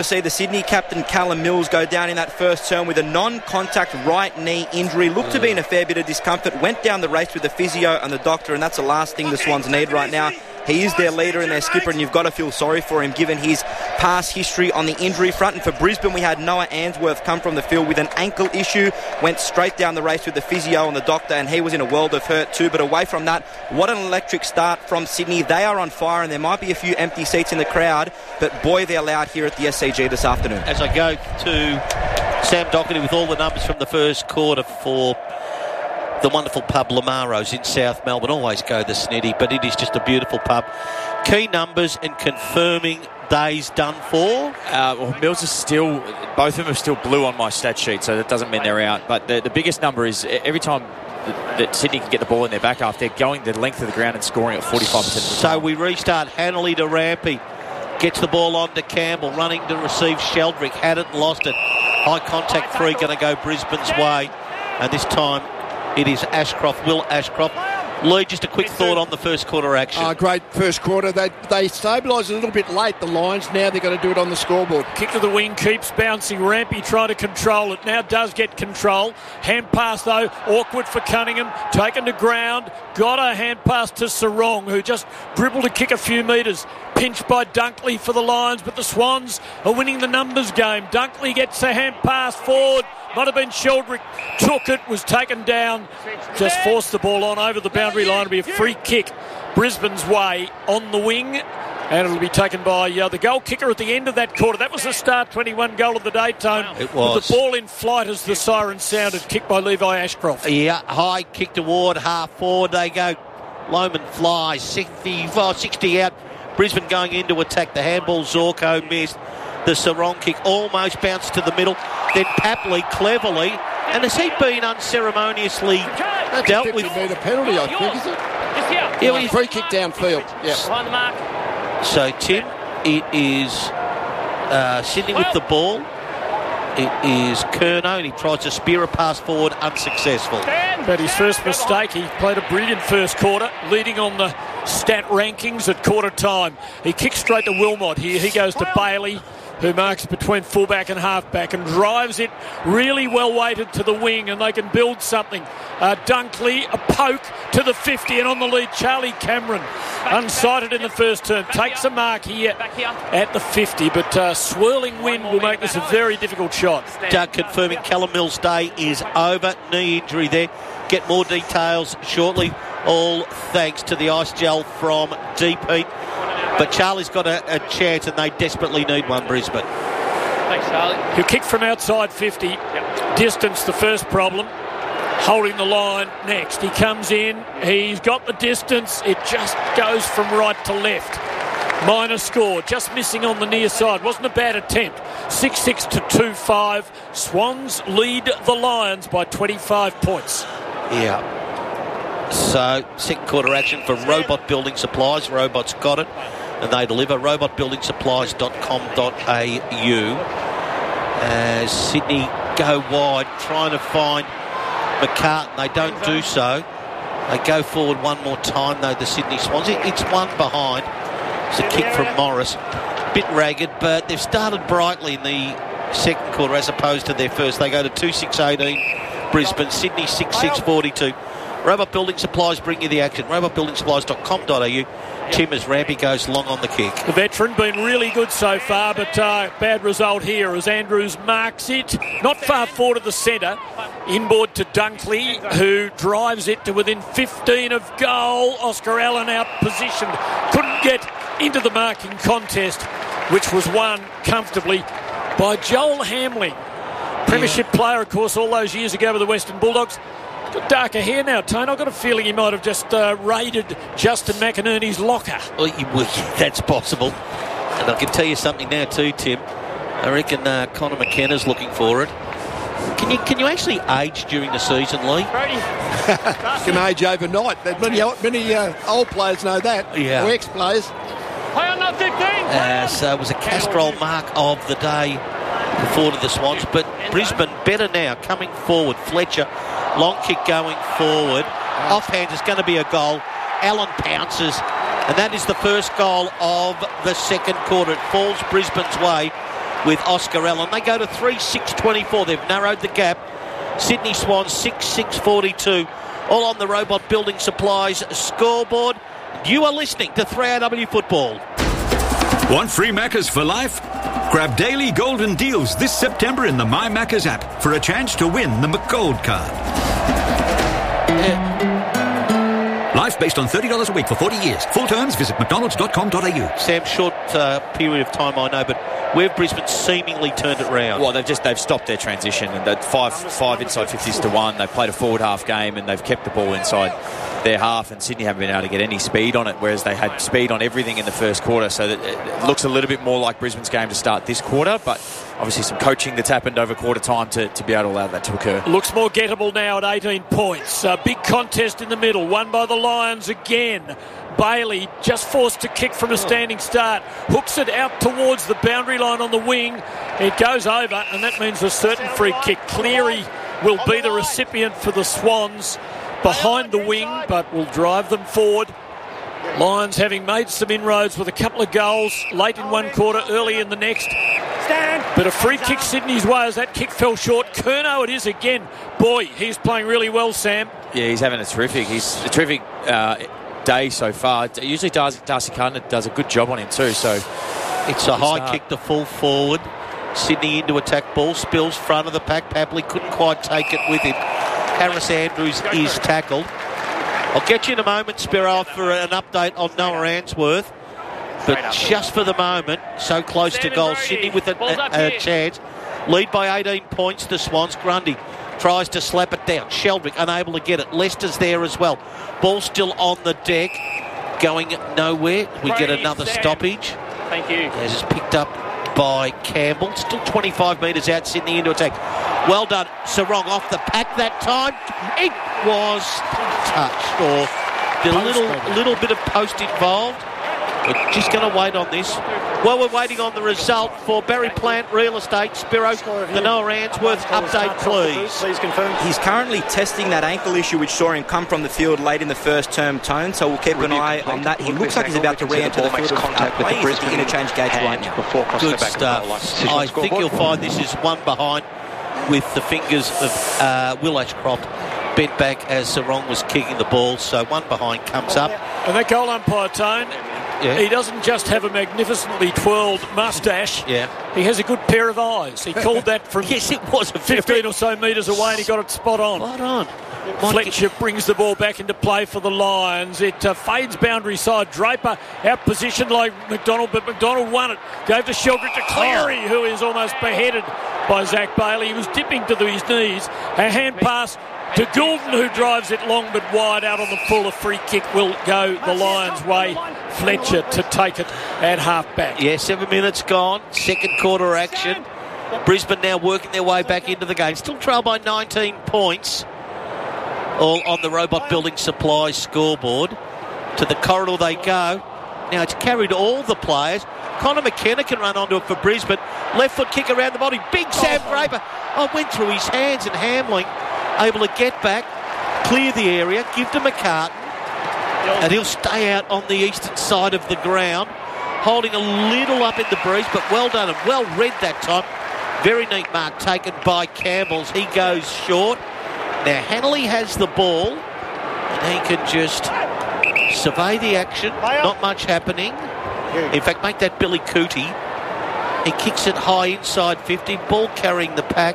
See the Sydney captain Callum Mills go down in that first term with a non-contact right knee injury. Looked to be in a fair bit of discomfort. Went down the race with the physio and the doctor, and that's the last thing the Swans need right now. He is their leader and their skipper, and you've got to feel sorry for him given his past history on the injury front. And for Brisbane, we had Noah Answorth come from the field with an ankle issue, went straight down the race with the physio and the doctor, and he was in a world of hurt too. But away from that, what an electric start from Sydney. They are on fire, and there might be a few empty seats in the crowd, but boy, they're loud here at the SCG this afternoon. As I go to Sam Doherty with all the numbers from the first quarter for the wonderful pub Lamaro's in South Melbourne. Always go the Snitty, but it is just a beautiful pub. Key numbers and confirming days done for. Well, Mills is still, both of them are still blue on my stat sheet, so that doesn't mean they're out. But the biggest number is every time that Sydney can get the ball in their back half, they're going the length of the ground and scoring at 45% of the time. So we restart. Hanley to Rampy. Gets the ball on to Campbell. Running to receive Sheldrick. Had it and lost it. High contact free going to go Brisbane's way. And this time it is Ashcroft, Will Ashcroft. Lee, just a quick thought on the first quarter action. Great first quarter. They stabilised a little bit late, the Lions. Now they've got to do it on the scoreboard. Kick to the wing, keeps bouncing. Rampy trying to control it. Now does get control. Hand pass, though, awkward for Cunningham. Taken to ground. Got a hand pass to Sarong, who just dribbled to kick a few metres. Pinched by Dunkley for the Lions, but the Swans are winning the numbers game. Dunkley gets a hand pass forward. Might have been Sheldrick. Took it, was taken down. Just forced the ball on over the boundary line. It'll be a free kick Brisbane's way on the wing. And it'll be taken by the goal kicker at the end of that quarter. That was the start 21 goal of the day, Tone. It was. With the ball in flight as the siren sounded. Kicked by Levi Ashcroft. Yeah, high kick toward half forward. They go. Lohman flies 60 out. Brisbane going in to attack. The handball, Zorko missed. The Sarong kick almost bounced to the middle. Then Papley cleverly, and has he been unceremoniously dealt with? That's a penalty, I think, is it? Yeah, free kick downfield. Yeah. So, Tim, it is Sydney with the ball. It is Curnow, and he tries to spear a pass forward, unsuccessful. But his first mistake, he played a brilliant first quarter, leading on the stat rankings at quarter time. He kicks straight to Wilmot here. He goes to Bailey, who marks between fullback and halfback and drives it really well weighted to the wing, and they can build something. Dunkley, a poke to the 50, and on the lead, Charlie Cameron, unsighted in the first term, takes a mark here at the 50, but swirling wind will make this a very difficult shot. Doug confirming Callum Mills' day is over. Knee injury there. Get more details shortly. All thanks to the ice gel from Deep Heat. But Charlie's got a chance, and they desperately need one, Brisbane. Thanks, Charlie. He'll kick from outside 50. Distance, the first problem. Holding the line next. He comes in. He's got the distance. It just goes from right to left. Minor score. Just missing on the near side. Wasn't a bad attempt. 6-6 to 2-5. Swans lead the Lions by 25 points. Yeah. So, second quarter action for Robot Building Supplies. Robot's got it, and they deliver. robotbuildingsupplies.com.au as Sydney go wide, trying to find McCartan. They don't do so. They go forward one more time, though, the Sydney Swans. It's one behind. It's a kick from Morris. Bit ragged, but they've started brightly in the second quarter as opposed to their first. They go to 2-6-18 Brisbane. Sydney 6-6-42. Robot Building Supplies bring you the action. robotbuildingsupplies.com.au. Tim as Rampy goes long on the kick. The veteran been really good so far, but bad result here as Andrews marks it. Not far forward of the centre. Inboard to Dunkley, who drives it to within 15 of goal. Oscar Allen out positioned. Couldn't get into the marking contest, which was won comfortably by Joel Hamling. Premiership player, of course, all those years ago with the Western Bulldogs. Got darker hair now, Tone. I've got a feeling he might have just raided Justin McInerney's locker. Well, that's possible. And I can tell you something now too, Tim. I reckon Connor McKenna's looking for it. Can you actually age during the season, Lee? You can age overnight. Many old players know that. Yeah. Or ex-players. So it was a Castrol mark of the day for the Swans. But Brisbane better now, coming forward. Fletcher, long kick going forward. Offhand is going to be a goal. Allen pounces. And that is the first goal of the second quarter. It falls Brisbane's way. with Oscar Allen. They go to 3-6-24. They've narrowed the gap. Sydney Swans 6-6-42. All on the Robot Building Supplies scoreboard. You are listening to 3AW Football. Want free Maccas for life? Grab daily golden deals this September in the My Maccas app for a chance to win the McGold card. Life based on $30 a week for 40 years. Full terms, visit mcdonalds.com.au. Sam, short period of time, I know, but where have Brisbane seemingly turned it round? Well, they've stopped their transition, and they're five inside 50s to 1. They've played a forward half game, and they've kept the ball inside their half, and Sydney haven't been able to get any speed on it, whereas they had speed on everything in the first quarter. So that it looks a little bit more like Brisbane's game to start this quarter, but obviously some coaching that's happened over quarter time to be able to allow that to occur. Looks more gettable now at 18 points. A big contest in the middle, won by the Lions again. Bailey just forced to kick from a standing start, hooks it out towards the boundary line on the wing. It goes over, and that means a certain free kick. Cleary will be the recipient for the Swans behind the wing, but will drive them forward. Lions having made some inroads with a couple of goals late in one quarter, early in the next. But a free kick Sydney's way as that kick fell short. Curnow it is again. Boy, he's playing really well, Sam. Yeah, he's having a terrific day so far. Usually Darcy Carter does a good job on him too. So it's a high kick to full forward. Sydney into attack, ball spills front of the pack. Papley couldn't quite take it with him. Harris Andrews is tackled. I'll get you in a moment, Spiro, for an update on Noah Answorth. But just for the moment, so close to goal. Sydney with a chance. Lead by 18 points, the Swans. Grundy tries to slap it down. Sheldrick unable to get it. Lester's there as well. Ball still on the deck. Going nowhere. We get another stoppage. Thank you. As it's picked up by Campbell. Still 25 metres out, Sydney into attack. Well done, Sarong off the pack that time. It was touched, or the little bit of post involved. We're just going to wait on this. Well, we're waiting on the result for Barry Plant Real Estate. Spiro, the Noah Answorth update, please. Please confirm. He's currently testing that ankle issue which saw him come from the field late in the first term, Tone, so we'll keep an eye on that. He looks like he's about to re-enter the field of play. He's at the interchange gate right now. Good stuff. I think you'll find this is one behind with the fingers of Will Ashcroft bent back as Sarong was kicking the ball, so one behind comes up. And that goal umpire, Tone, he doesn't just have a magnificently twirled moustache. Yeah. He has a good pair of eyes. He called that from yes, it was 15 or so metres away, and he got it spot on. Spot on. Fletcher brings the ball back into play for the Lions. It fades boundary side. Draper out positioned like McDonald, but McDonald won it. Gave to Sheldrick to Cleary, who is almost beheaded by Zach Bailey. He was dipping to his knees. A hand pass to Goulden, who drives it long but wide out on the full. A free kick will go the Lions' way. Fletcher to take it at half-back. Yeah, 7 minutes gone. Second quarter action. Brisbane now working their way back into the game. Still trailed by 19 points. All on the Robot Building Supplies scoreboard. To the corridor they go. Now it's carried all the players. Connor McKenna can run onto it for Brisbane. Left foot kick around the body. Big Sam Draper. Went through his hands and Hamling. Able to get back, clear the area, give to McCartan, and he'll stay out on the eastern side of the ground, holding a little up in the breeze, but well done and well read that time. Very neat mark taken by Campbell's. He goes short. Now Hanley has the ball, and he can just survey the action. Not much happening. In fact, make that Billy Cootie. He kicks it high inside 50, ball carrying the pack.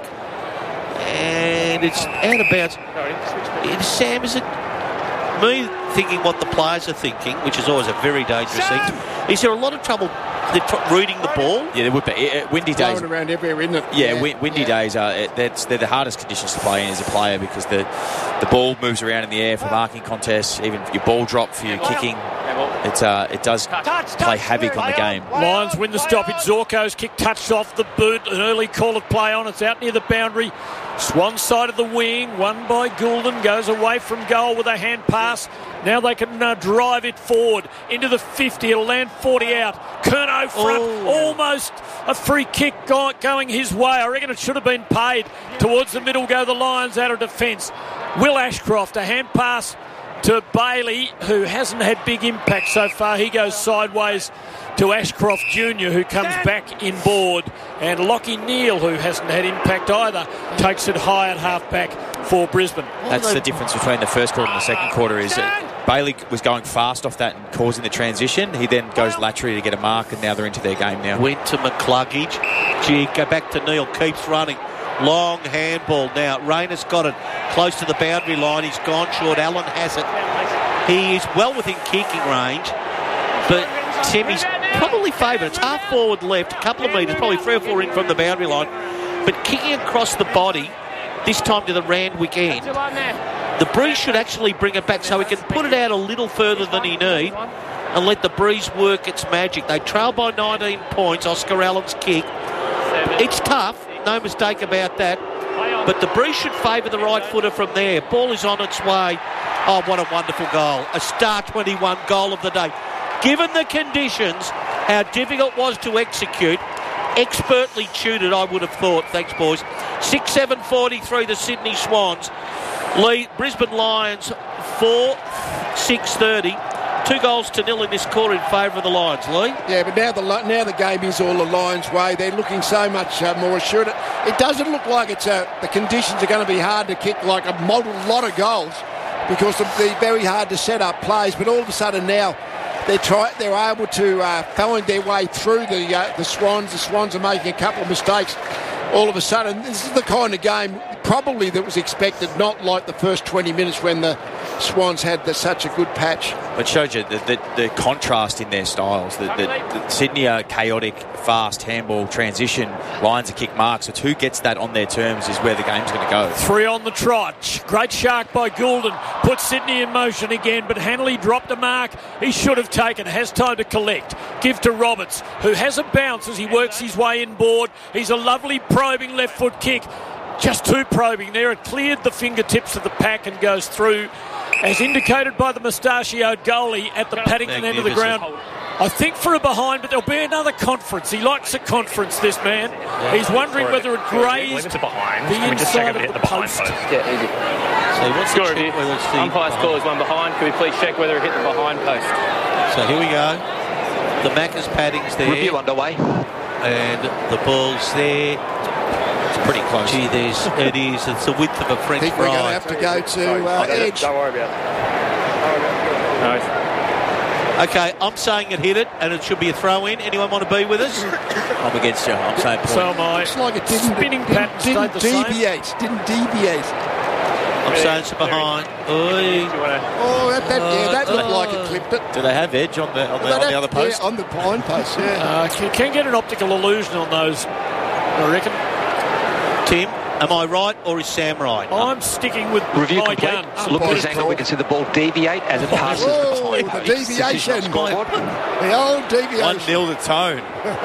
And it's out of bounds. Sam, is it me thinking what the players are thinking, which is always a very dangerous thing? Is there a lot of trouble reading the ball? Yeah, there would be. Windy days. Blowing around everywhere, isn't it? Yeah, windy days they're the hardest conditions to play in as a player because the ball moves around in the air for marking contests, even for your ball drop, for your kicking. It does play havoc on the game. Lions win the stoppage. Zorko's kick touched off the boot. An early call of play on. It's out near the boundary. Swan side of the wing, won by Goulden, goes away from goal with a hand pass. Now they can drive it forward into the 50. It'll land 40 out. Curnow front, almost a free kick going his way. I reckon it should have been paid. Towards the middle go the Lions out of defence. Will Ashcroft, a hand pass to Bailey, who hasn't had big impact so far. He goes sideways to Ashcroft Jr., who comes back inboard. And Lockie Neal, who hasn't had impact either, takes it high at half-back for Brisbane. That's the difference between the first quarter and the second quarter, is that Bailey was going fast off that and causing the transition. He then goes laterally to get a mark, and now they're into their game now. Went to McCluggage. Gee, go back to Neal. Keeps running. Long handball now. Rayner's got it close to the boundary line. He's gone short. Allen has it. He is well within kicking range, but Tim, he's probably favoured. It's half forward left, a couple of metres, probably 3 or 4 in from the boundary line, but kicking across the body, this time to the Randwick end. The breeze should actually bring it back so he can put it out a little further than he needs and let the breeze work its magic. They trail by 19 points. Oscar Allen's kick. It's tough, no mistake about that, but the breeze should favour the right footer from there. Ball is on its way. Oh, what a wonderful goal. A star 21 goal of the day. Given the conditions, how difficult it was to execute, expertly tutored, I would have thought. Thanks, boys. 6-7-43, the Sydney Swans lead Brisbane Lions 4-6-30. 2-0 in this quarter in favour of the Lions, Lee. Yeah, but now the game is all the Lions' way. They're looking so much more assured. It doesn't look like it's the conditions are going to be hard to kick like a lot of goals because they're very hard to set up plays. But all of a sudden now they're able to find their way through the Swans. The Swans are making a couple of mistakes. All of a sudden, this is the kind of game probably that was expected, not like the first 20 minutes when the Swans had such a good patch. It showed you the contrast in their styles. The Sydney are chaotic, fast handball transition. Lions are kick marks. It's who gets that on their terms is where the game's going to go. 3 on the trot. Great shark by Goulden. Puts Sydney in motion again, but Hanley dropped a mark he should have taken. Has time to collect. Give to Roberts, who has a bounce as he works his way inboard. He's a lovely probing left foot kick. Just too probing there. It cleared the fingertips of the pack and goes through, as indicated by the mustachioed goalie at the Paddington end of the ground. I think for a behind, but there'll be another conference. He likes a conference, this man. He's wondering whether it grazed the inside of the post. Yeah, easy. So what's Score review. Umpire scores one behind. Can we please check whether it hit the behind post? So here we go. The Macca's padding's there. Review underway. And the ball's there. It's pretty close. Gee, it is. It's the width of a French fry. I think we're going to have to go to edge. Don't worry about it. No. Okay, I'm saying it hit it, and it should be a throw-in. Anyone want to be with us? I'm against you. I'm saying point. So am I. It's like it didn't deviate. I'm saying it's behind. That looked like it clipped it. Do they have edge on the other post? Yeah, on the behind post, yeah. You can get an optical illusion on those, I reckon. Tim, am I right or is Sam right? I'm sticking with Review my complete. gun. Look at this angle. We can see the ball deviate as it passes the behind The post. deviation. The old deviation. 1-0 to Tone.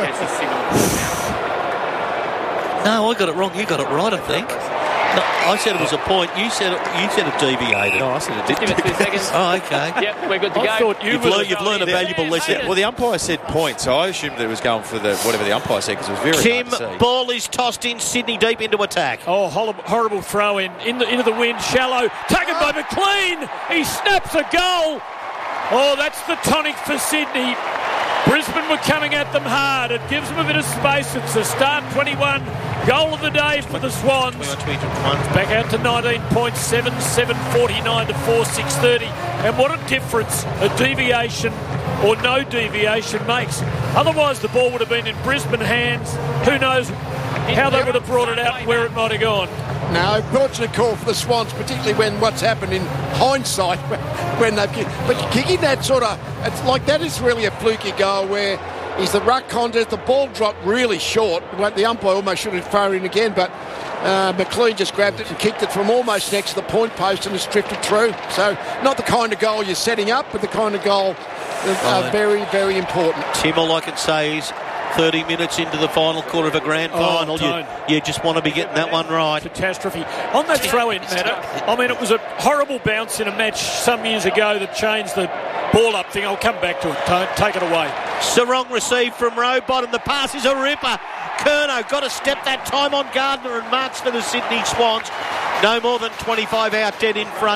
No, I got it wrong. You got it right, I think. No, I said it was a point. You said it deviated. No, I said it did. Give it 2 seconds. Oh, okay. Yep, we're good to I go. thought You've learned a valuable lesson. Well, the umpire said point, so I assumed that it was going for whatever the umpire said because it was very Tim, hard to see. ball is tossed in. Sydney deep into attack. Oh, horrible throw into the wind. Shallow. Taken by McLean. He snaps a goal. Oh, that's the tonic for Sydney. Brisbane were coming at them hard. It gives them a bit of space. It's a start 21. Goal of the day for the Swans. Back out to 19 points, 7-7-49 to 4-6-30. And what a difference a deviation or no deviation makes. Otherwise, the ball would have been in Brisbane hands. Who knows how they would have brought it out and where it might have gone. No, fortunate call for the Swans, particularly when what's happened in hindsight when they've but kicking that sort of, it's like that is really a fluky goal where he's the ruck contest, the ball dropped really short. The umpire almost should have thrown in again, but McLean just grabbed it and kicked it from almost next to the point post and has drifted through. So not the kind of goal you're setting up, but the kind of goal very, very important. Tim, all I can say is 30 minutes into the final quarter of a grand final. You just want to be getting that one right. Catastrophe. On that throw-in matter, I mean, it was a horrible bounce in a match some years ago that changed the ball-up thing. I'll come back to it. Take it away. Sarong received from row bottom. The pass is a ripper. Curnow got to step that time on Gardner and marks for the Sydney Swans. No more than 25 out dead in front.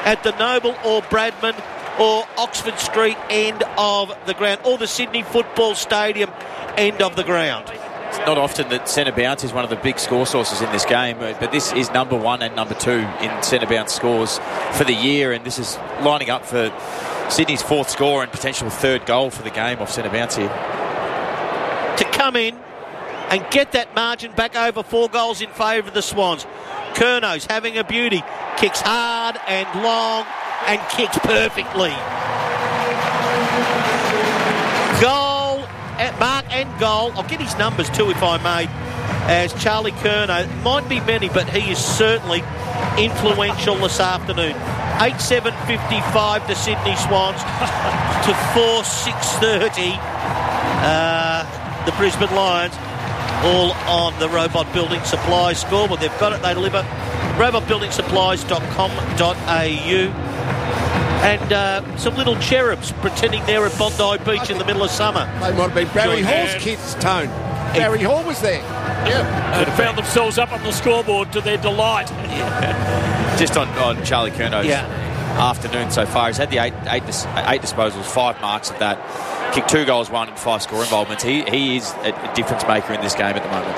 at the Noble or Bradman or Oxford Street end of the ground, or the Sydney Football Stadium end of the ground. It's not often that centre bounce is one of the big score sources in this game, but this is number 1 and number 2 in centre bounce scores for the year, and this is lining up for Sydney's 4th score and potential 3rd goal for the game off centre bounce here. To come in and get that margin back over 4 goals in favour of the Swans. Curno's having a beauty, kicks hard and long and kicks perfectly. Goal, mark and goal. I'll get his numbers too, if I may, as Charlie Curnow. Might be many, but he is certainly influential this afternoon. 8-7-55 to Sydney Swans to 4-6-30 the Brisbane Lions, all on the Robot Building Supplies scoreboard. They've got it, they deliver. robotbuildingsupplies.com.au. And some little cherubs pretending they're at Bondi Beach in the middle of summer. They might have been Barry Hall's kids, Tone. Barry Hall was there. Yeah. And found themselves up on the scoreboard to their delight. Yeah. Just on Charlie Curno's afternoon so far, he's had the eight disposals, 5 marks of that. Kicked 2 goals, 1 and 5 score involvements. He is a difference maker in this game at the moment.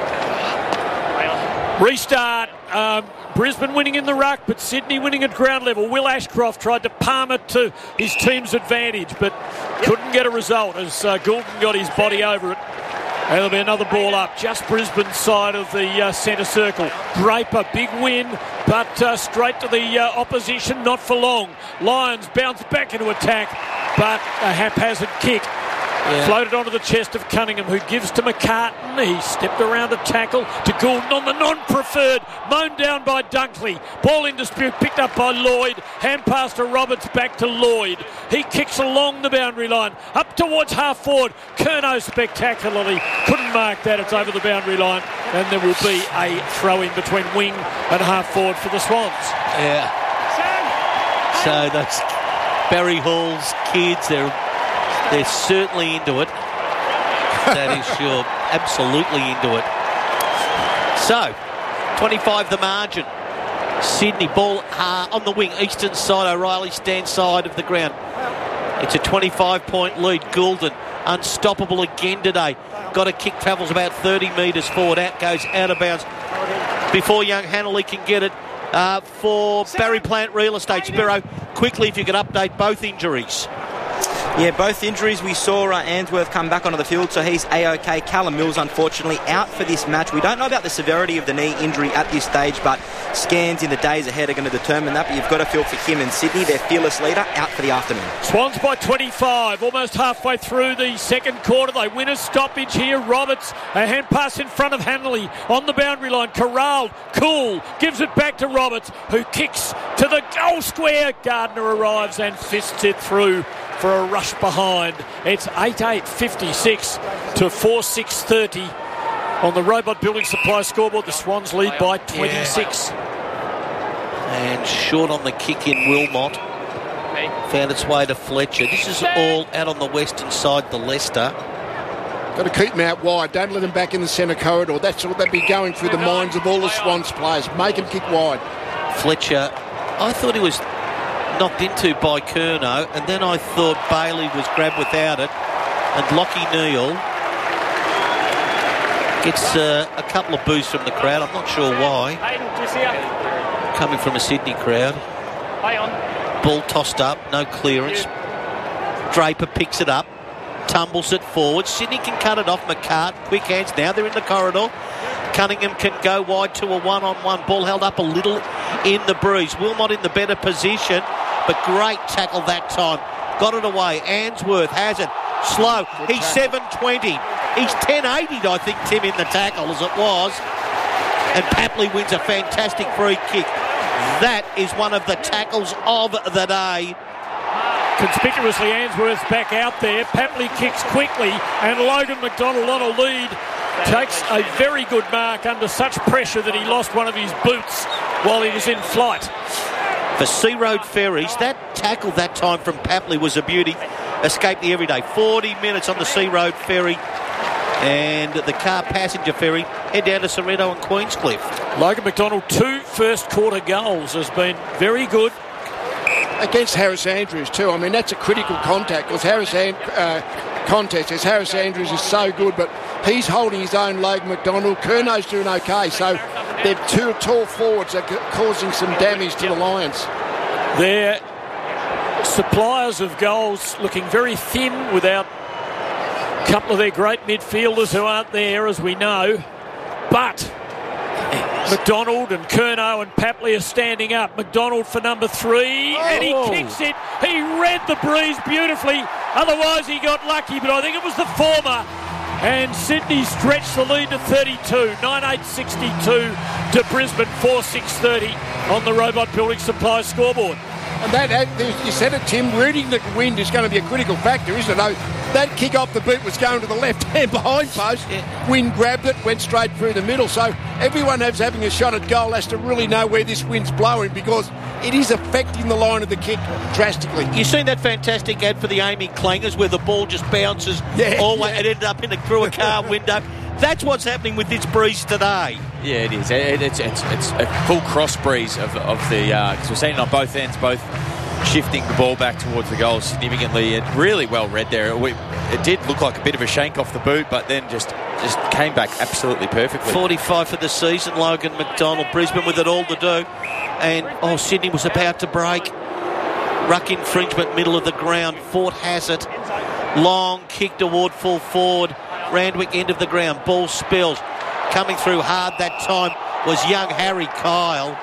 Restart. Brisbane winning in the ruck, but Sydney winning at ground level. Will Ashcroft tried to palm it to his team's advantage, but couldn't get a result as Goulden got his body over it. And there'll be another ball up, just Brisbane's side of the centre circle. Draper, big win, but straight to the opposition, not for long. Lions bounce back into attack, but a haphazard kick. Floated onto the chest of Cunningham, who gives to McCartan. He stepped around a tackle to Goulden on the non-preferred. Mown down by Dunkley. Ball in dispute, picked up by Lloyd. Hand pass to Roberts, back to Lloyd. He kicks along the boundary line, up towards half forward. Curnow spectacularly couldn't mark that. It's over the boundary line, and there will be a throw-in between wing and half forward for the Swans. Yeah. So that's Barry Hall's kids. They're certainly into it. That is sure. Absolutely into it. So, 25 the margin. Sydney ball on the wing. Eastern side. O'Reilly stand side of the ground. It's a 25-point lead. Goulden unstoppable again today. Got a kick, travels about 30 metres forward. Out goes out of bounds before young Hanley can get it for Barry Plant Real Estate. Spiro, quickly if you could update both injuries. Yeah, both injuries. We saw Answorth come back onto the field, so he's A-OK. Callum Mills, unfortunately, out for this match. We don't know about the severity of the knee injury at this stage, but scans in the days ahead are going to determine that. But you've got to feel for him and Sydney, their fearless leader, out for the afternoon. Swans by 25, almost halfway through the second quarter. They win a stoppage here. Roberts, a hand pass in front of Hanley on the boundary line. Corralled, cool, gives it back to Roberts, who kicks to the goal square. Gardner arrives and fists it through for a rush behind. It's 8-8-56 to 4-6-30 on the Robot Building Supply scoreboard. The Swans lead by 26. And short on the kick in Wilmot. Found its way to Fletcher. This is all out on the western side, the Leicester. Got to keep them out wide. Don't let them back in the centre corridor. That's what they'd be going through the minds of all the Swans players. Make them kick wide. Fletcher, I thought he was knocked into by Curnow, and then I thought Bailey was grabbed without it, and Lockie Neal gets a couple of boos from the crowd. I'm not sure why. Coming from a Sydney crowd. Ball tossed up, no clearance. Draper picks it up, tumbles it forward. Sydney can cut it off. McCart, quick hands. Now they're in the corridor. Cunningham can go wide to a one-on-one. Ball held up a little in the breeze. Wilmot in the better position, but great tackle that time. Got it away. Answorth has it. Slow. He's 7.20. He's 10.80, I think, Tim, in the tackle as it was. And Papley wins a fantastic free kick. That is one of the tackles of the day. Conspicuously, Answorth's back out there. Papley kicks quickly, and Logan McDonald on a lead. Takes a very good mark under such pressure that he lost one of his boots while he was in flight. For Sea Road Ferries, that tackle that time from Papley was a beauty. Escaped the everyday. 40 minutes on the Sea Road Ferry and the car passenger ferry. Head down to Sorrento and Queenscliff. Logan McDonald, 2 first quarter goals, has been very good. against Harris Andrews too. I mean, that's a critical contact because Harris Andrews is so good, but he's holding his own leg. McDonald, Curnow's doing okay, so they're two tall forwards that are causing some damage to the Lions. Their suppliers of goals looking very thin without a couple of their great midfielders who aren't there, as we know. But McDonald and Curnow and Papley are standing up. McDonald for number 3, and he kicks it. He read the breeze beautifully. Otherwise, he got lucky, but I think it was the former. And Sydney stretched the lead to 32, 9-8-62 to Brisbane, 4-6-30 on the Robot Building Supply scoreboard. And that, you said it, Tim, reading the wind is going to be a critical factor, isn't it? That kick off the boot was going to the left-hand behind post. Yeah. Wind grabbed it, went straight through the middle. So everyone who's having a shot at goal has to really know where this wind's blowing because it is affecting the line of the kick drastically. You seen that fantastic ad for the Amy Clangers where the ball just bounces all the way and ended up through a car window? That's what's happening with this breeze today. Yeah, it is. It's a full cross breeze of the because we're seeing it on both ends, both shifting the ball back towards the goal significantly, and really well read there. It did look like a bit of a shank off the boot, but then just came back absolutely perfectly. 45 for the season, Logan McDonald. Brisbane with it all to do, and Sydney was about to break. Ruck infringement, middle of the ground. Fort has it. Long kick toward full forward. Randwick end of the ground. Ball spills. Coming through hard that time was young Harry Kyle.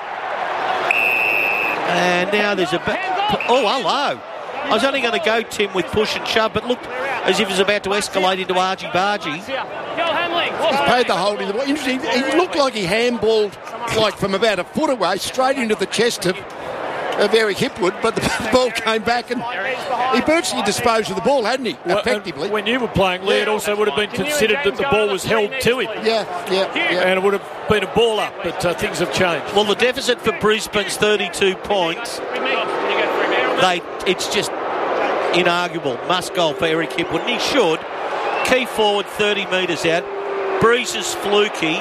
And now there's oh, hello. I was only going to go, Tim, with push and shove, but looked as if it was about to escalate into argy-bargy. He's paid the holding. Interesting, he looked like he handballed from about a foot away straight into the chest of Eric Hipwood, but the ball came back and he virtually disposed of the ball, hadn't he, effectively? When you were playing, Lee, it also would have been considered that the ball was held to him. Yeah. And it would have been a ball up, but things have changed. Well, the deficit for Brisbane's 32 points. It's just inarguable. Must goal for Eric Hipwood, and he should. Key forward 30 metres out. Breeze is fluky.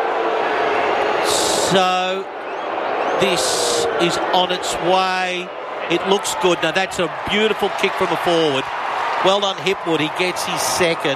So this is on its way. It looks good. Now that's a beautiful kick from a forward. Well done, Hipwood. He gets his second.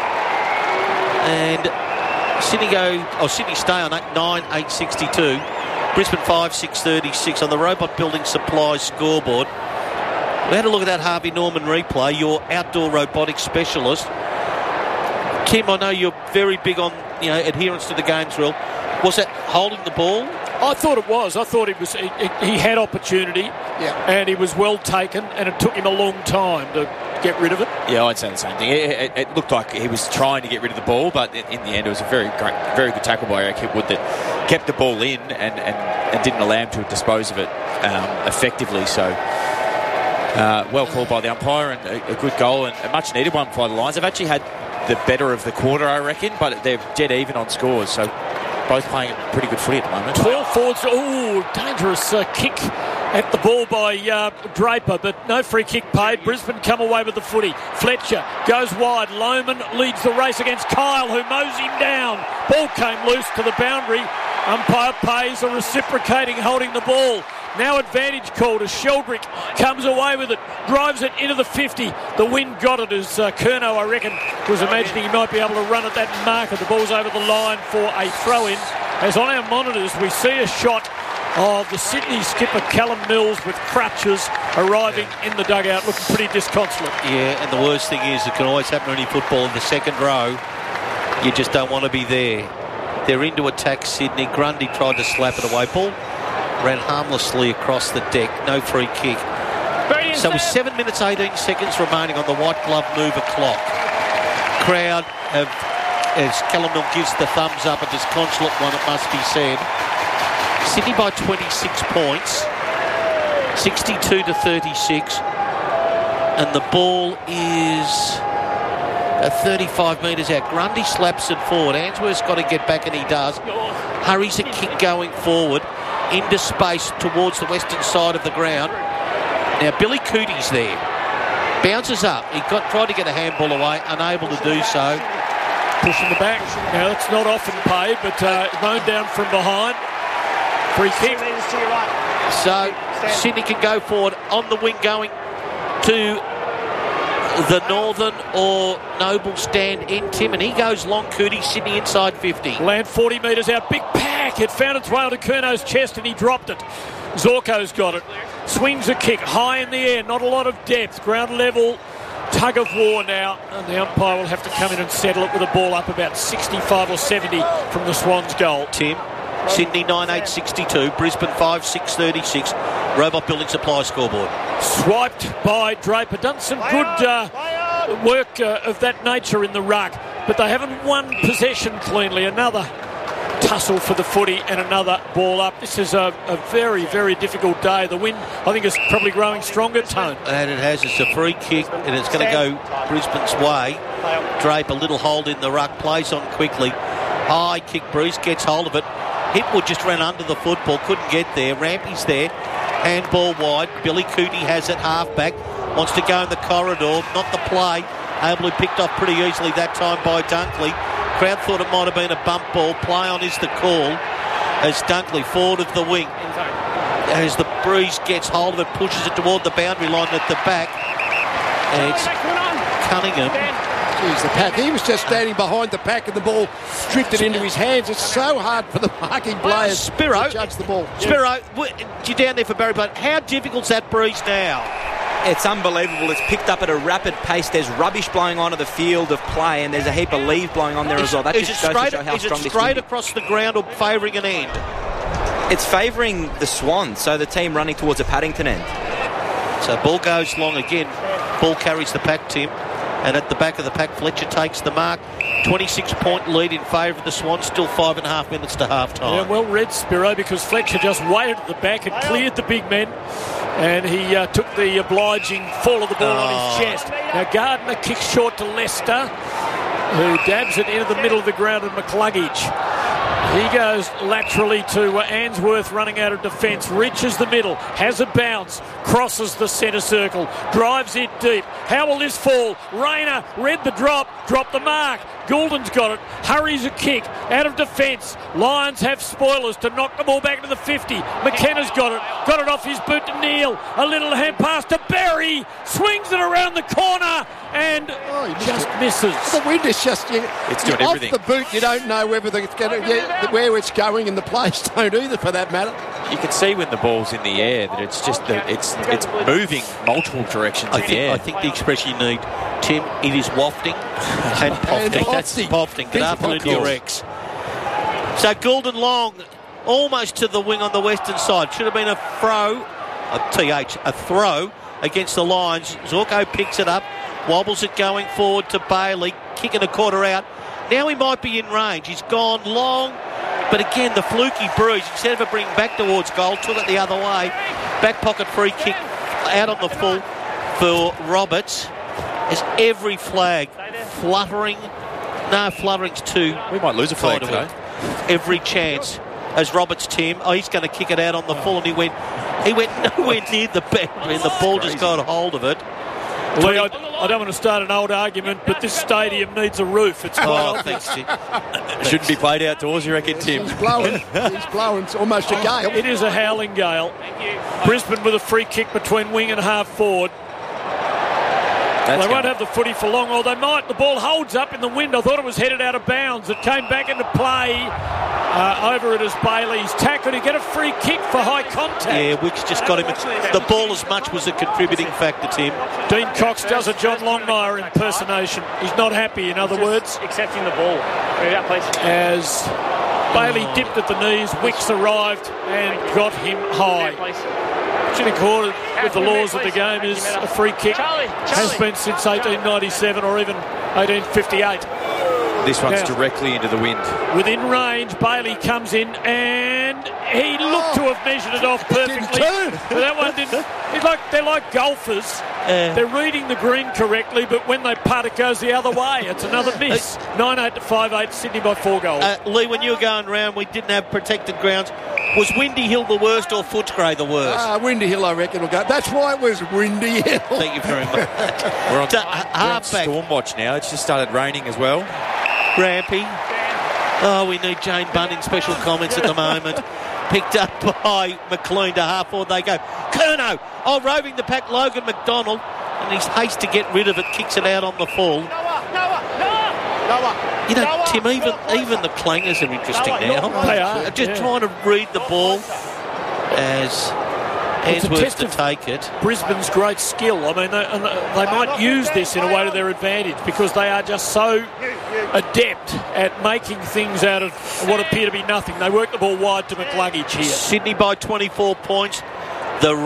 And Sydney stay on 9-8-62. Brisbane 5-6-36 on the Robot Building Supplies scoreboard. We had a look at that Harvey Norman replay, your outdoor robotics specialist. Tim, I know you're very big on adherence to the games rule. Was that holding the ball? I thought it was. I thought he had opportunity, and he was well taken, and it took him a long time to get rid of it. Yeah, I'd say the same thing. It looked like he was trying to get rid of the ball, but in the end, it was a very good tackle by Eric Hipwood that kept the ball in and didn't allow him to dispose of it effectively. So well called by the umpire, and a good goal and a much needed one by the Lions. They've actually had the better of the quarter, I reckon, but they're dead even on scores. So both playing pretty good footy at the moment. 12 forwards. Oh, dangerous kick at the ball by Draper, but no free kick paid. Brisbane come away with the footy. Fletcher goes wide. Lohman leads the race against Kyle, who mows him down. Ball came loose to the boundary. Umpire pays a reciprocating holding the ball. Now advantage called as Sheldrick comes away with it, drives it into the 50. The wind got it as Curnow, I reckon, was imagining he might be able to run at that marker. The ball's over the line for a throw-in. As on our monitors, we see a shot of the Sydney skipper Callum Mills with crutches arriving in the dugout, looking pretty disconsolate. Yeah, and the worst thing is it can always happen in any football in the second row. You just don't want to be there. They're in to attack Sydney. Grundy tried to slap it away. Ball ran harmlessly across the deck. No free kick. So with 7 minutes 18 seconds remaining on the white glove mover clock, crowd as Callum Mills gives the thumbs up, a disconsolate one, it must be said. Sydney by 26 points, 62-36, and the ball is 35 metres out. Grundy slaps it forward. Answorth's got to get back, and he does. Hurries a kick going forward into space towards the western side of the ground. Now Billy Cootie's there. Bounces up. He tried to get a handball away, unable to do so. Pushing the back. Now that's not often paid, but mown down from behind. Free kick. So Sydney can go forward on the wing going to the Northern or Noble stand in Tim, and he goes long. Cootie, Sydney inside 50. Land 40 metres out. Big pack. It found its way onto Curno's chest and he dropped it. Zorko's got it. Swings a kick high in the air. Not a lot of depth. Ground level. Tug of war now, and the umpire will have to come in and settle it with a ball up about 65 or 70 from the Swans' goal. Tim, Sydney 9.862, Brisbane 5.636. Robot Building Supply scoreboard. Swiped by Draper. Done some good work of that nature in the ruck, but they haven't won possession cleanly. Another tussle for the footy and another ball up. This is a very, very difficult day. The wind, I think, is probably growing stronger, Tone. And it has. It's a free kick, and it's going to go Brisbane's way. Drape, a little hold in the ruck, plays on quickly. High kick, Bruce gets hold of it. Hipwood just ran under the football, couldn't get there. Rampy's there. Handball wide. Billy Cootie has it, halfback. Wants to go in the corridor, not the play. Able to picked off pretty easily that time by Dunkley. Crowd thought it might have been a bump ball. Play on is the call as Dunkley forward of the wing. As the breeze gets hold of it, pushes it toward the boundary line at the back. And it's Cunningham. Jeez, the pack. He was just standing behind the pack and the ball drifted into his hands. It's so hard for the marking players Spiro, to judge the ball. Spiro, you're down there for Barry Blunt. How difficult's that breeze now? It's unbelievable. It's picked up at a rapid pace. There's rubbish blowing onto the field of play, and there's a heap of leaves blowing on there as well. That just goes to show how strong this is. Straight across the ground or favouring an end? It's favouring the Swans, so the team running towards a Paddington end. So ball goes long again. Ball carries the pack, Tim. And at the back of the pack, Fletcher takes the mark. 26-point lead in favour of the Swans. Still 5.5 minutes to half-time. Yeah, well read, Spiro, because Fletcher just waited at the back and cleared the big men. And he took the obliging fall of the ball on his chest. Now Gardner kicks short to Lester, who dabs it into the middle of the ground and McCluggage. He goes laterally to Answorth running out of defence, reaches the middle, has a bounce, crosses the centre circle, drives it deep. How will this fall? Rayner read the drop, dropped the mark. Goulden's got it, hurries a kick, out of defence. Lions have spoilers to knock the ball back to the 50. McKenna's got it off his boot to Neal. A little hand pass to Berry, swings it around the corner and just misses. The wind is just it's doing off everything. the boot. You don't know whether it's going to where it's going, and the players don't either, for that matter. You can see when the ball's in the air that it's just it's moving multiple directions in the air. I think the expression you need, Tim, it is wafting and pofting. That's pofting. Good afternoon to your ex. So Goulden long, almost to the wing on the western side. Should have been a throw against the Lions. Zorko picks it up, wobbles it going forward to Bailey, kicking a quarter out. Now he might be in range. He's gone long, but again, the fluky breeze, instead of it bringing back towards goal, took it the other way. Back pocket free kick out on the full for Roberts. As every flag fluttering. No, fluttering's too. We might lose a flag today. Every chance. As Roberts, Tim, he's going to kick it out on the full, and he went nowhere near the boundary, and the ball just got hold of it. Lee, I don't want to start an old argument, but this stadium needs a roof. It's thanks, Tim. Shouldn't be played outdoors, you reckon, Tim? He's blowing. It's almost a gale. It is a howling gale. Brisbane with a free kick between wing and half forward. They won't have the footy for long, or they might. The ball holds up in the wind. I thought it was headed out of bounds. It came back into play. Over it as Bailey's tackled. He get a free kick for high contact. Yeah, Wicks just got him. The ball as much was a contributing factor, Tim. Dean Cox does a John Longmire impersonation. He's not happy, in other words. Accepting the ball. As Bailey dipped at the knees, Wicks arrived and got him high. Which in accordance with the laws of the game is a free kick. Has been since 1897 or even 1858. This one's directly into the wind. Within range, Bailey comes in and he looked to have measured it off perfectly. But that one didn't. They're like golfers. They're reading the green correctly, but when they putt, it goes the other way. It's another miss. 9-8 to 5-8, Sydney by 4 goals. Lee, when you were going round, we didn't have protected grounds. Was Windy Hill the worst or Footscray the worst? Windy Hill, I reckon, will go. That's why it was Windy Hill. Thank you very much. We're on storm watch now. It's just started raining as well. Rampy. Oh, we need Jane Bunn in special comments at the moment. Picked up by McLean to half forward they go. Curnow, roving the pack, Logan McDonald, and he's haste to get rid of it, kicks it out on the full. You know, Tim, even the clangers are interesting now. They are. Just trying to read the ball as Ainsworth to take it. Brisbane's great skill. I mean, they might use this in a way to their advantage because they are just so adept at making things out of what appear to be nothing. They work the ball wide to McCluggage here. Sydney by 24 points. The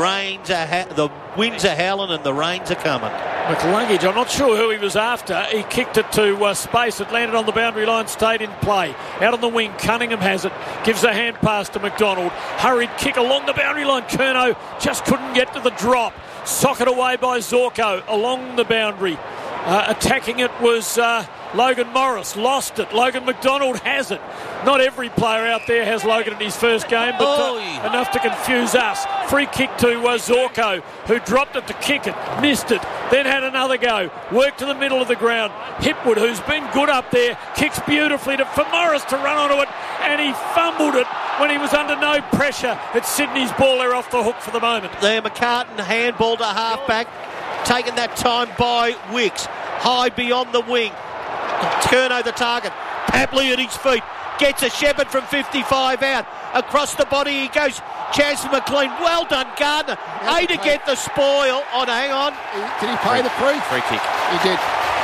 winds are howling and the rains are coming. McCluggage, I'm not sure who he was after. He kicked it to space. It landed on the boundary line, stayed in play. Out on the wing, Cunningham has it. Gives a hand pass to McDonald. Hurried kick along the boundary line. Curnow just couldn't get to the drop. Socket away by Zorko along the boundary. Attacking it was Logan Morris. Lost it. Logan McDonald has it. Not every player out there has Logan in his first game, but enough to confuse us. Free kick to Zorko, who dropped it to kick it. Missed it. Then had another go. Worked to the middle of the ground. Hipwood, who's been good up there, kicks beautifully for Morris to run onto it, and he fumbled it when he was under no pressure. It's Sydney's ball. They're off the hook for the moment. There, McCartan handball to halfback. Taken that time by Wicks. High beyond the wing. Curnow the target. Papley at his feet. Gets a Shepherd from 55 out. Across the body he goes. Chaz McLean. Well done, Gardner. To get the spoil. Hang on. Did he pay the free? Free kick. He did.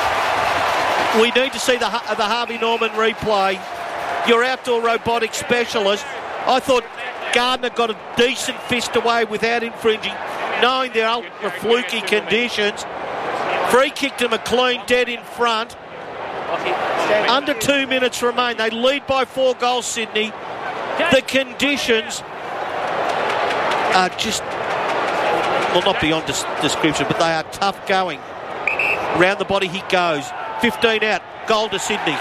We need to see the Harvey Norman replay. Your outdoor robotics specialist. I thought Gardner got a decent fist away without infringing, knowing the ultra fluky conditions. Free kick to McLean, dead in front. Under 2 minutes remain. They lead by 4 goals, Sydney. The conditions are just, well, not beyond description, but they are tough going. Round the body he goes. 15 out. Goal to Sydney.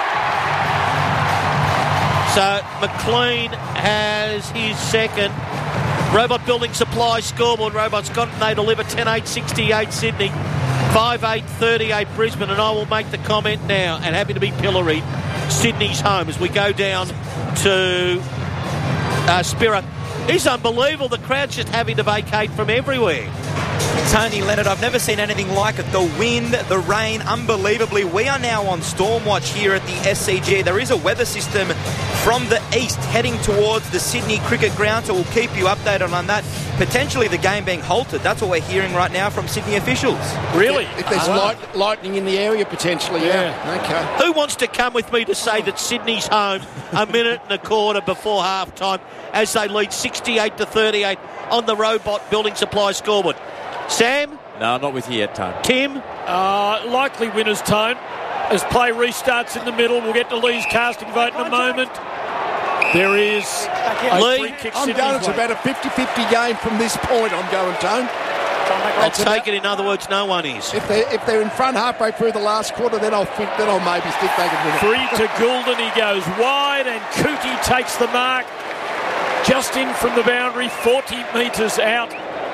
So McLean has his second. Robot Building Supply scoreboard. Robots got it and they deliver 10-8-68 Sydney. 5-8-38 Brisbane, and I will make the comment now, and happy to be pilloried, Sydney's home as we go down to Spiro. It's unbelievable. The crowd's just having to vacate from everywhere. Tony Leonard, I've never seen anything like it. The wind, the rain, unbelievably. We are now on storm watch here at the SCG. There is a weather system from the east heading towards the Sydney Cricket Ground, so we'll keep you updated on that. Potentially the game being halted. That's what we're hearing right now from Sydney officials. Really? If there's lightning in the area, potentially, yeah. Okay. Who wants to come with me to say that Sydney's home a minute and a quarter before half-time as they lead 68-38 on the Robot Building Supply scoreboard? Sam? No, I'm not with you yet, Tone. Tim? Likely winners, Tone. As play restarts in the middle, we'll get to Lee's casting vote in a moment. There is a free kick. I'm going, it's about a 50-50 game from this point, I'm going, Tone. I'll take it, in other words, no one is. If they're in front halfway through the last quarter, then I'll maybe think they can win it. Free to Goulden, he goes wide, and Cootie takes the mark. Just in from the boundary, 40 metres out.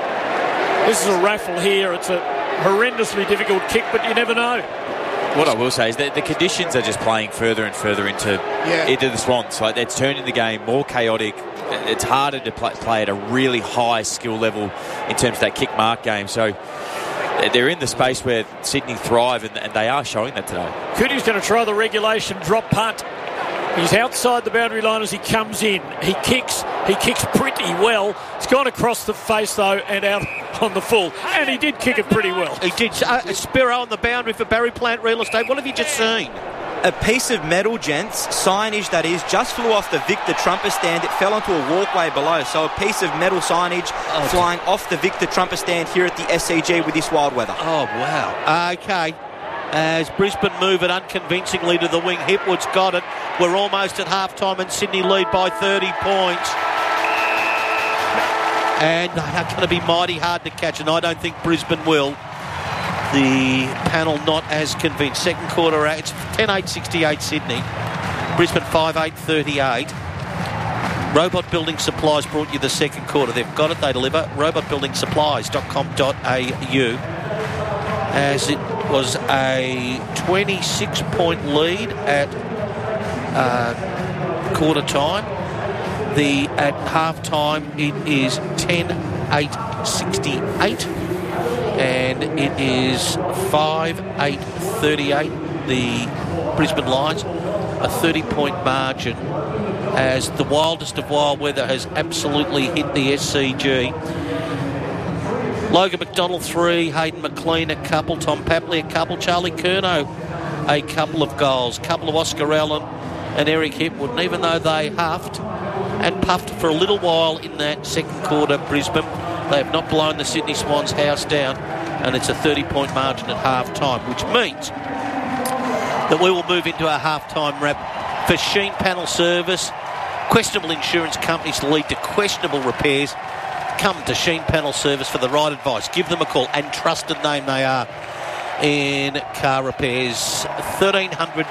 This is a raffle here. It's a horrendously difficult kick, but you never know. What I will say is that the conditions are just playing further and further into the Swans. Like, it's turning the game more chaotic. It's harder to play at a really high skill level in terms of that kick mark game. So they're in the space where Sydney thrive, and they are showing that today. Cootie's going to try the regulation drop punt. He's outside the boundary line as he comes in. He kicks pretty well. It's gone across the face, though, and out on the full. And he did kick it pretty well. He did. Spiro on the boundary for Barry Plant Real Estate. What have you just seen? A piece of metal, gents, signage that is, just flew off the Victor Trumper stand. It fell onto a walkway below. So a piece of metal signage flying off the Victor Trumper stand here at the SCG with this wild weather. Oh, wow. Okay. As Brisbane move it unconvincingly to the wing. Hipwood's got it. We're almost at half-time and Sydney lead by 30 points. And they are going to be mighty hard to catch, and I don't think Brisbane will. The panel not as convinced. Second quarter, it's 10-8-68 Sydney. Brisbane 5-8-38. Robot Building Supplies brought you the second quarter. They've got it, they deliver. robotbuildingsupplies.com.au. As it was a 26-point lead at quarter time. At half-time, it is 10-8-68, and it is 5-8-38. The Brisbane Lions, a 30-point margin, as the wildest of wild weather has absolutely hit the SCG. Logan McDonald 3, Hayden McLean a couple, Tom Papley a couple, Charlie Curnow a couple of goals, couple of Oscar Allen and Eric Hipwood. And even though they huffed and puffed for a little while in that second quarter, Brisbane, they have not blown the Sydney Swans house down, and it's a 30-point margin at half-time, which means that we will move into our half-time wrap for Sheen Panel Service. Questionable insurance companies lead to questionable repairs. Come to Sheen Panel Service for the right advice. Give them a call, and trusted name they are in car repairs. 1300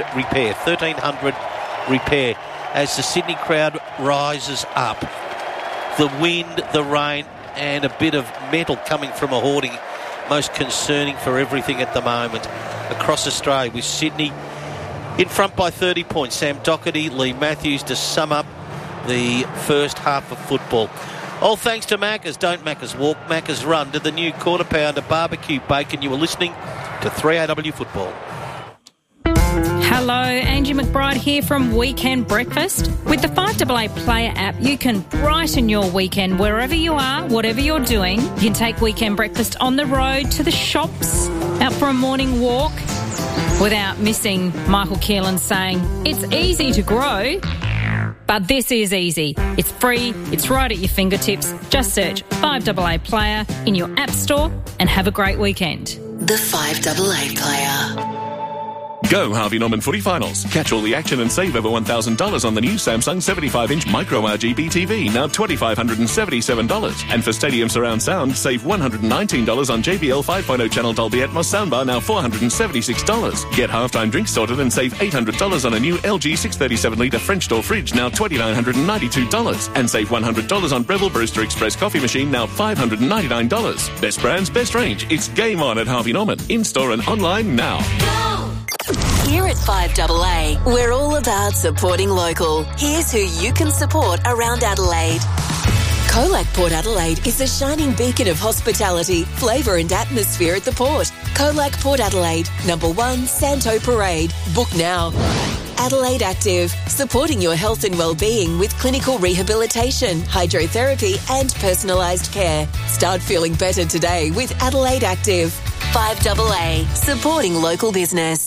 repair as the Sydney crowd rises up. The wind, the rain, and a bit of metal coming from a hoarding. Most concerning for everything at the moment across Australia, with Sydney in front by 30 points. Sam Doherty, Lee Matthews to sum up the first half of football. All thanks to Macca's. Don't Macca's walk, Macca's run to the new quarter pounder barbecue bacon. You were listening to 3AW Football. Hello, Angie McBride here from Weekend Breakfast. With the 5AA Player app, you can brighten your weekend wherever you are, whatever you're doing. You can take Weekend Breakfast on the road, to the shops, out for a morning walk, without missing Michael Keelan saying, it's easy to grow, but this is easy. It's free, it's right at your fingertips. Just search 5AA Player in your app store and have a great weekend. The 5AA Player. Go Harvey Norman Footy Finals. Catch all the action and save over $1,000 on the new Samsung 75-inch Micro RGB TV, now $2,577. And for Stadium Surround Sound, save $119 on JBL 5.0 channel Dolby Atmos soundbar, now $476. Get halftime drinks sorted and save $800 on a new LG 637-litre French door fridge, now $2,992. And save $100 on Breville Brewster Express coffee machine, now $599. Best brands, best range. It's game on at Harvey Norman. In-store and online now. Here at 5AA, we're all about supporting local. Here's who you can support around Adelaide. Colac Port Adelaide is a shining beacon of hospitality, flavour and atmosphere at the port. Colac Port Adelaide, number 1, Santo Parade. Book now. Adelaide Active, supporting your health and well-being with clinical rehabilitation, hydrotherapy and personalised care. Start feeling better today with Adelaide Active. 5AA, supporting local business.